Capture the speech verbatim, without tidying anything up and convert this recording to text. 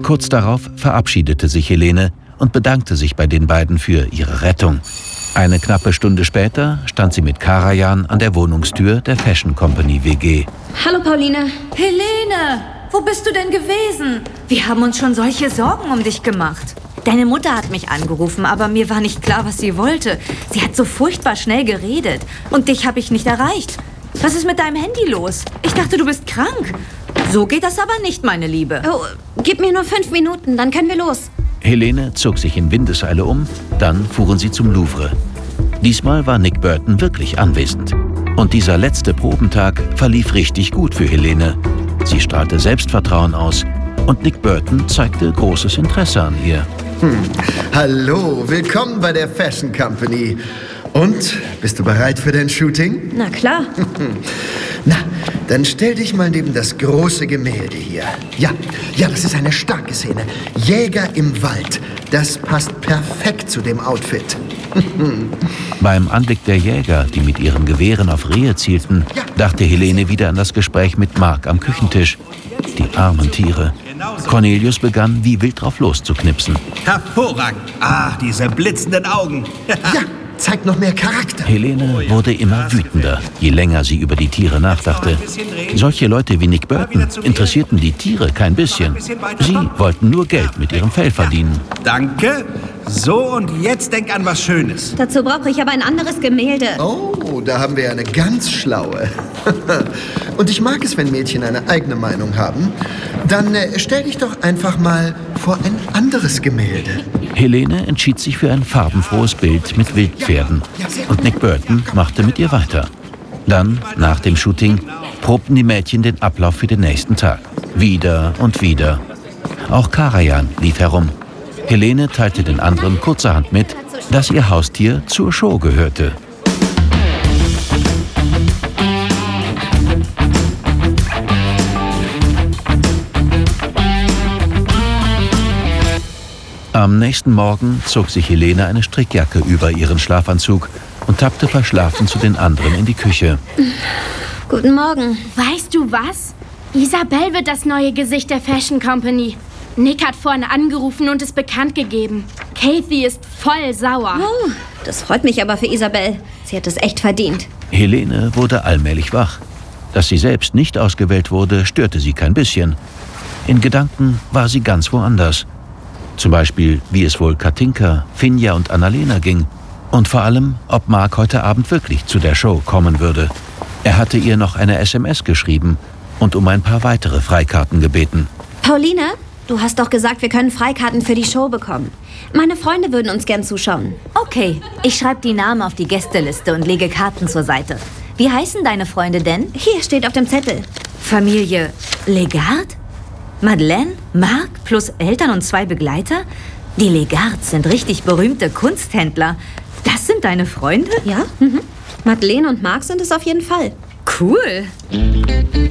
Kurz darauf verabschiedete sich Helene und bedankte sich bei den beiden für ihre Rettung. Eine knappe Stunde später stand sie mit Karajan an der Wohnungstür der Fashion Company W G. Hallo, Pauline. Helene, wo bist du denn gewesen? Wir haben uns schon solche Sorgen um dich gemacht. Deine Mutter hat mich angerufen, aber mir war nicht klar, was sie wollte. Sie hat so furchtbar schnell geredet. Und dich habe ich nicht erreicht. Was ist mit deinem Handy los? Ich dachte, du bist krank. So geht das aber nicht, meine Liebe. Oh, gib mir nur fünf Minuten, dann können wir los. Helene zog sich in Windeseile um, dann fuhren sie zum Louvre. Diesmal war Nick Burton wirklich anwesend. Und dieser letzte Probentag verlief richtig gut für Helene. Sie strahlte Selbstvertrauen aus und Nick Burton zeigte großes Interesse an ihr. Hm. Hallo, willkommen bei der Fashion Company. Und, bist du bereit für dein Shooting? Na klar. Na, dann stell dich mal neben das große Gemälde hier. Ja, ja, das ist eine starke Szene. Jäger im Wald. Das passt perfekt zu dem Outfit. Beim Anblick der Jäger, die mit ihren Gewehren auf Rehe zielten, dachte Helene wieder an das Gespräch mit Mark am Küchentisch. Die armen Tiere. Cornelius begann, wie wild drauf loszuknipsen. Hervorragend. Ah, diese blitzenden Augen. Ja, zeigt noch mehr Charakter. Helene wurde immer wütender, je länger sie über die Tiere nachdachte. Solche Leute wie Nick Burton interessierten die Tiere kein bisschen. Sie wollten nur Geld mit ihrem Fell verdienen. Danke. So, und jetzt denk an was Schönes. Dazu brauche ich aber ein anderes Gemälde. Oh, da haben wir eine ganz schlaue. Und ich mag es, wenn Mädchen eine eigene Meinung haben. Dann äh, stell dich doch einfach mal vor ein anderes Gemälde. Helene entschied sich für ein farbenfrohes Bild mit Wildpferden. Und Nick Burton machte mit ihr weiter. Dann, nach dem Shooting, probten die Mädchen den Ablauf für den nächsten Tag. Wieder und wieder. Auch Karajan lief herum. Helene teilte den anderen kurzerhand mit, dass ihr Haustier zur Show gehörte. Am nächsten Morgen zog sich Helene eine Strickjacke über ihren Schlafanzug und tappte verschlafen zu den anderen in die Küche. Guten Morgen. Weißt du was? Isabel wird das neue Gesicht der Fashion Company. Nick hat vorhin angerufen und es bekannt gegeben. Kathy ist voll sauer. Oh, das freut mich aber für Isabel. Sie hat es echt verdient. Helene wurde allmählich wach. Dass sie selbst nicht ausgewählt wurde, störte sie kein bisschen. In Gedanken war sie ganz woanders. Zum Beispiel, wie es wohl Katinka, Finja und Annalena ging. Und vor allem, ob Mark heute Abend wirklich zu der Show kommen würde. Er hatte ihr noch eine S M S geschrieben und um ein paar weitere Freikarten gebeten. Pauline, du hast doch gesagt, wir können Freikarten für die Show bekommen. Meine Freunde würden uns gern zuschauen. Okay, ich schreibe die Namen auf die Gästeliste und lege Karten zur Seite. Wie heißen deine Freunde denn? Hier steht auf dem Zettel. Familie Legard? Madeleine, Mark plus Eltern und zwei Begleiter? Die Legards sind richtig berühmte Kunsthändler. Das sind deine Freunde? Ja, mhm. Madeleine und Mark sind es auf jeden Fall. Cool.